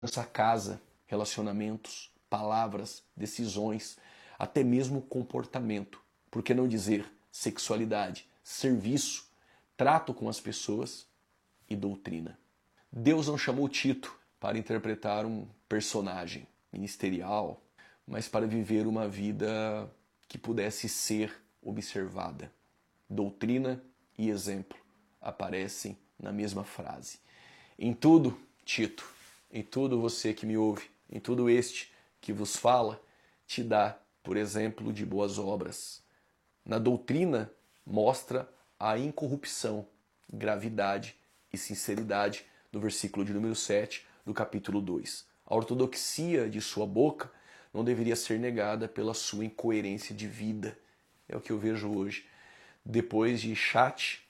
nossa casa, relacionamentos, palavras, decisões, até mesmo comportamento. Por que não dizer sexualidade, serviço, trato com as pessoas e doutrina. Deus não chamou Tito para interpretar um personagem ministerial, mas para viver uma vida que pudesse ser observada. Doutrina e exemplo aparecem na mesma frase. Em tudo, Tito, em tudo você que me ouve, em tudo este que vos fala, te dá, por exemplo, de boas obras. Na doutrina, mostra a incorrupção, gravidade e sinceridade do versículo de número 7 do capítulo 2. A ortodoxia de sua boca não deveria ser negada pela sua incoerência de vida. É o que eu vejo hoje. Depois de chat,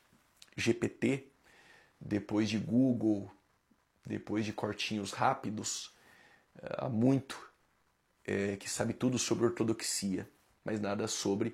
GPT, depois de Google, depois de cortinhos rápidos, há muito que sabe tudo sobre ortodoxia, mas nada sobre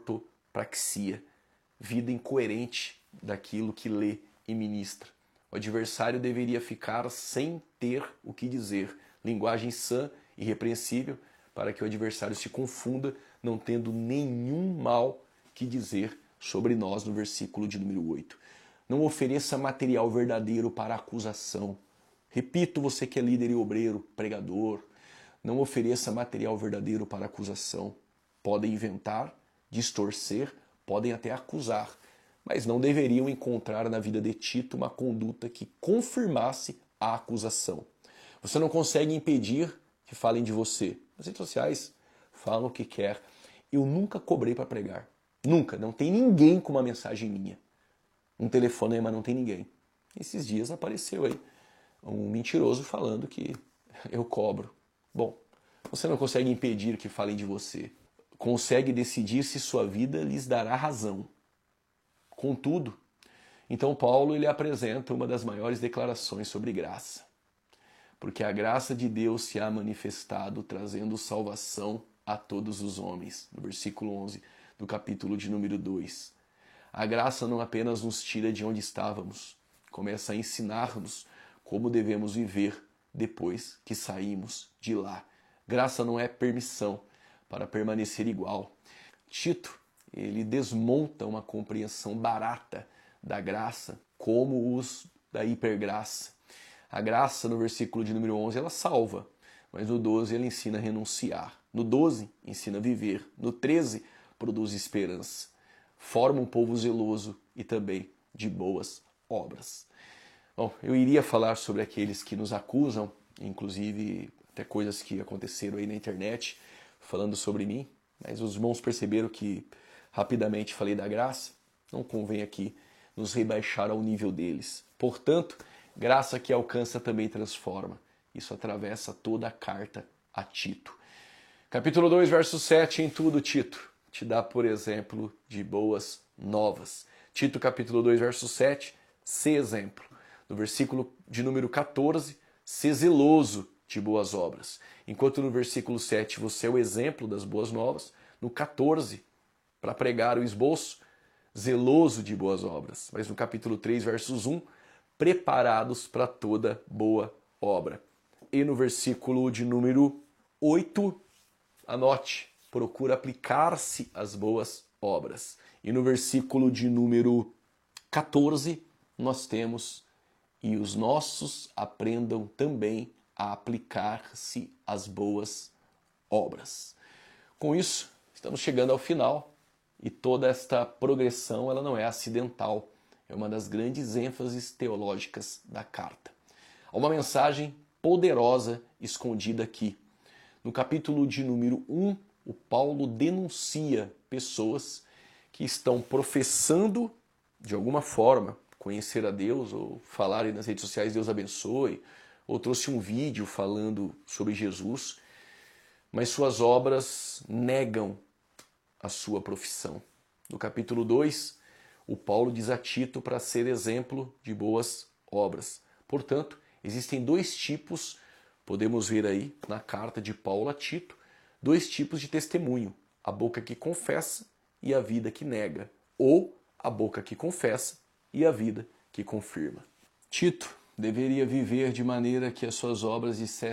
ortopraxia, vida incoerente daquilo que lê e ministra. O adversário deveria ficar sem ter o que dizer, linguagem sã e irrepreensível, para que o adversário se confunda, não tendo nenhum mal que dizer sobre nós no versículo de número 8. Não ofereça material verdadeiro para acusação. Repito, você que é líder e obreiro, pregador, não ofereça material verdadeiro para acusação. Podem inventar, distorcer, podem até acusar, mas não deveriam encontrar na vida de Tito uma conduta que confirmasse a acusação. Você não consegue impedir que falem de você. Nas redes sociais falam o que quer. Eu nunca cobrei para pregar. Nunca. Não tem ninguém com uma mensagem minha. Um telefone aí, mas não tem ninguém. Esses dias apareceu aí um mentiroso falando que eu cobro. Bom, você não consegue impedir que falem de você. Consegue decidir se sua vida lhes dará razão. Contudo, então Paulo ele apresenta uma das maiores declarações sobre graça. Porque a graça de Deus se há manifestado trazendo salvação a todos os homens. No versículo 11 do capítulo de número 2. A graça não apenas nos tira de onde estávamos, começa a ensinar-nos como devemos viver depois que saímos de lá. Graça não é permissão para permanecer igual. Tito, ele desmonta uma compreensão barata da graça como os da hipergraça. A graça, no versículo de número 11, ela salva, mas no 12 ela ensina a renunciar. No 12, ensina a viver. No 13, produz esperança. Forma um povo zeloso e também de boas obras. Bom, eu iria falar sobre aqueles que nos acusam, inclusive até coisas que aconteceram aí na internet, falando sobre mim, mas os irmãos perceberam que rapidamente falei da graça, não convém aqui nos rebaixar ao nível deles. Portanto, graça que alcança também transforma. Isso atravessa toda a carta a Tito. Capítulo 2, verso 7, em tudo, Tito, te dá, por exemplo, de boas novas. Tito, capítulo 2, verso 7, se exemplo. No versículo de número 14, se zeloso de boas obras. Enquanto no versículo 7 você é o exemplo das boas novas, no 14, para pregar o esboço, zeloso de boas obras. Mas no capítulo 3, versos 1, preparados para toda boa obra. E no versículo de número 8, anote, procura aplicar-se às boas obras. E no versículo de número 14, nós temos: e os nossos aprendam também a aplicar-se às boas obras. Com isso, estamos chegando ao final e toda esta progressão ela não é acidental. É uma das grandes ênfases teológicas da carta. Há uma mensagem poderosa escondida aqui. No capítulo de número 1, o Paulo denuncia pessoas que estão professando, de alguma forma, conhecer a Deus, ou falarem nas redes sociais Deus abençoe, ou trouxe um vídeo falando sobre Jesus, mas suas obras negam a sua profissão. No capítulo 2, o Paulo diz a Tito para ser exemplo de boas obras. Portanto, existem dois tipos, podemos ver aí na carta de Paulo a Tito, dois tipos de testemunho: a boca que confessa e a vida que nega, ou a boca que confessa e a vida que confirma. Tito, deveria viver de maneira que as suas obras dissessem